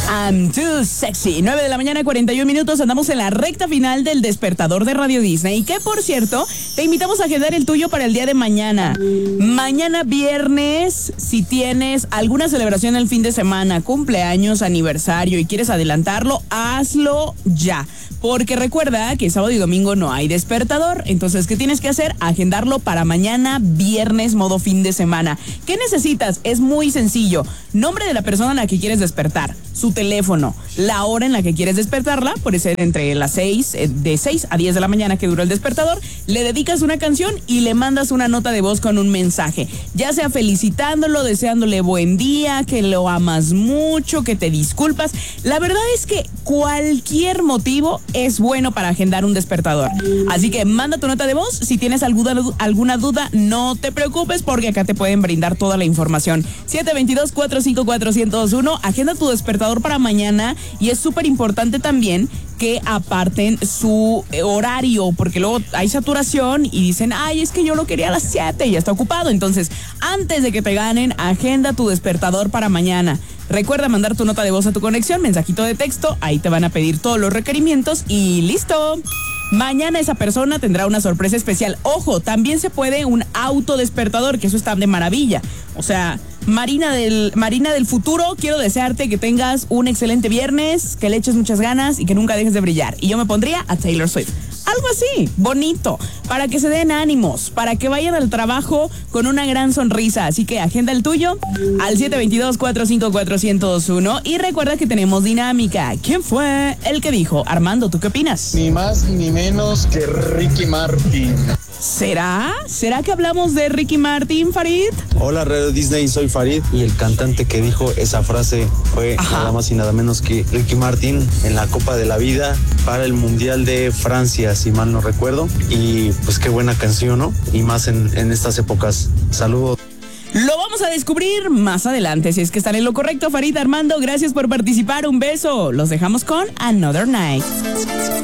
I'm too sexy. 9 de la mañana, 41 minutos. Andamos en la recta final del despertador de Radio Disney. Que, por cierto, te invitamos a agendar el tuyo para el día de mañana. Mañana viernes, si tienes alguna celebración el fin de semana, cumpleaños, aniversario y quieres adelantarlo, hazlo ya. Porque recuerda que sábado y domingo no hay despertador. Entonces, ¿qué tienes que hacer? Agendarlo para mañana viernes, modo fin de semana. ¿Qué necesitas? Es muy sencillo. Nombre de la persona a la que quieres despertar, su teléfono, la hora en la que quieres despertarla, puede ser entre las 6, de 6 a 10 de la mañana que duró el despertador, le dedicas una canción y le mandas una nota de voz con un mensaje, ya sea felicitándolo, deseándole buen día, que lo amas mucho, que te disculpas. La verdad es que cualquier motivo es bueno para agendar un despertador. Así que manda tu nota de voz. Si tienes alguna duda, no te preocupes porque acá te pueden brindar toda la información. 722-454-1021, agenda tu despertador para mañana y es súper importante también que aparten su horario, porque luego hay saturación y dicen, ay, es que yo lo quería a las 7 y ya está ocupado. Entonces, antes de que te ganen, agenda tu despertador para mañana. Recuerda mandar tu nota de voz a tu conexión, mensajito de texto, ahí te van a pedir todos los requerimientos y listo. Mañana esa persona tendrá una sorpresa especial. Ojo, también se puede un autodespertador, que eso está de maravilla. O sea, Marina del futuro, quiero desearte que tengas un excelente viernes, que le eches muchas ganas y que nunca dejes de brillar. Y yo me pondría a Taylor Swift. Algo así, bonito, para que se den ánimos, para que vayan al trabajo con una gran sonrisa. Así que agenda el tuyo al 722-454-1021 y recuerda que tenemos dinámica. ¿Quién fue el que dijo? Armando, ¿tú qué opinas? Ni más ni menos que Ricky Martin. ¿Será? ¿Será que hablamos de Ricky Martin, Farid? Hola, Radio Disney, soy Farid y el cantante que dijo esa frase fue nada más y nada menos que Ricky Martin en la Copa de la Vida para el Mundial de Francia, si mal no recuerdo. Y pues qué buena canción, ¿no? Y más en estas épocas. Saludos. Lo vamos a descubrir más adelante, si es que están en lo correcto. Farid, Armando, gracias por participar, un beso. Los dejamos con Another Night.